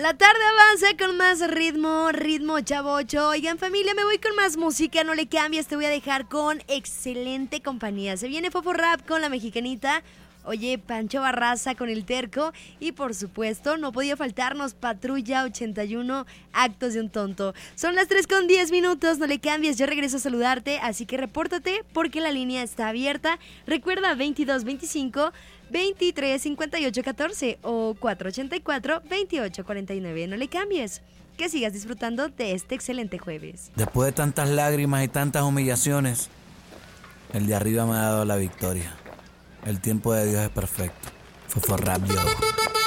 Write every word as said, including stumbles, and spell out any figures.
La tarde avanza con más ritmo, ritmo chavocho. Oigan, familia, me voy con más música, no le cambies, te voy a dejar con excelente compañía. Se viene Fofo Rap con la mexicanita. Oye, Pancho Barraza con el Terco y por supuesto no podía faltarnos Patrulla ochenta y uno, Actos de un Tonto. Son las tres con diez minutos, no le cambies, yo regreso a saludarte, así que repórtate porque la línea está abierta. Recuerda veintidós veinticinco, veintitrés cincuenta y ocho catorce o cuatro ochenta y cuatro, veintiocho cuarenta y nueve. No le cambies, que sigas disfrutando de este excelente jueves. Después de tantas lágrimas y tantas humillaciones, el de arriba me ha dado la victoria. El tiempo de Dios es perfecto. Fofo Rap, yo.